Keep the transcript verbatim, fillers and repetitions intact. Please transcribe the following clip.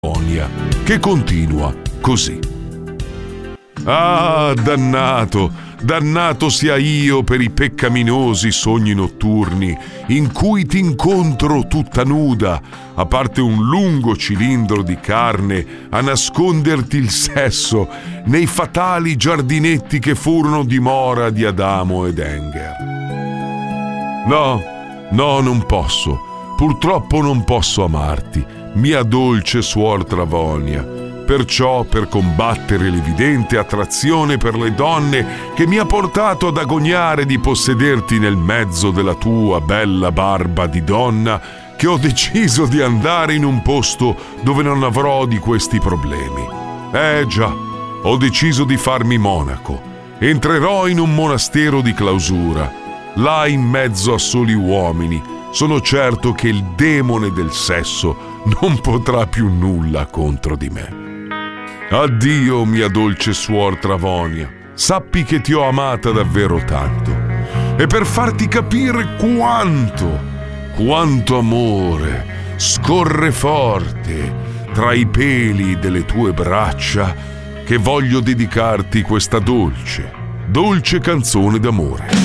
che continua così. Ah, dannato, dannato sia io per i peccaminosi sogni notturni in cui ti incontro tutta nuda, a parte un lungo cilindro di carne a nasconderti il sesso nei fatali giardinetti che furono dimora di Adamo ed Enger. No, no, non posso. Purtroppo non posso amarti, mia dolce suor Travonia. Perciò, per combattere l'evidente attrazione per le donne che mi ha portato ad agognare di possederti nel mezzo della tua bella barba di donna, che ho deciso di andare in un posto dove non avrò di questi problemi. Eh già, ho deciso di farmi monaco. Entrerò in un monastero di clausura. Là in mezzo a soli uomini, sono certo che il demone del sesso non potrà più nulla contro di me. Addio, mia dolce suor Travonia. Sappi che ti ho amata davvero tanto. E per farti capire quanto, quanto amore scorre forte tra i peli delle tue braccia, che voglio dedicarti questa dolce, dolce canzone d'amore.